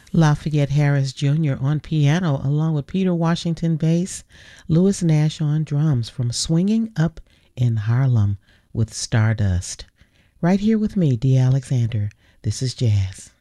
Lafayette Harris Jr. on piano, along with Peter Washington bass, Louis Nash on drums from Swinging Up in Harlem with Stardust. Right here with me, Dee Alexander. This is Jazz.